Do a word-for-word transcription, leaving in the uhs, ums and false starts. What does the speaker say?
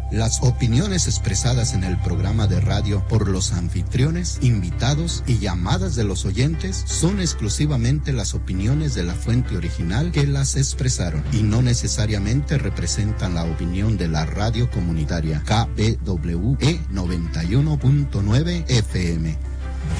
Las opiniones expresadas en el programa de radio por los anfitriones, invitados y llamadas de los oyentes son exclusivamente las opiniones de la fuente original que las expresaron y no necesariamente representan la opinión de la radio comunitaria K B W E noventa y uno punto nueve F M.